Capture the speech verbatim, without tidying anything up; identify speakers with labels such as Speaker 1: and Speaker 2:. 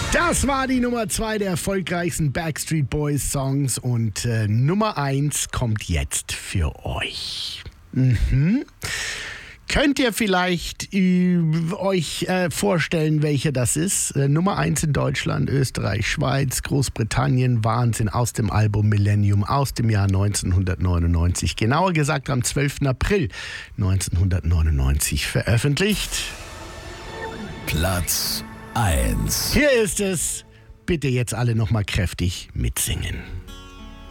Speaker 1: Das war die Nummer zwei der erfolgreichsten Backstreet Boys Songs und äh, Nummer eins kommt jetzt für euch. Mhm. Könnt ihr vielleicht äh, euch äh, vorstellen, welche das ist? Äh, Nummer eins in Deutschland, Österreich, Schweiz, Großbritannien, Wahnsinn, aus dem Album Millennium aus dem Jahr neunzehnhundertneunundneunzig. Genauer gesagt am zwölften April neunzehnhundertneunundneunzig veröffentlicht.
Speaker 2: Platz eins.
Speaker 1: Hier ist es. Bitte jetzt alle nochmal kräftig mitsingen.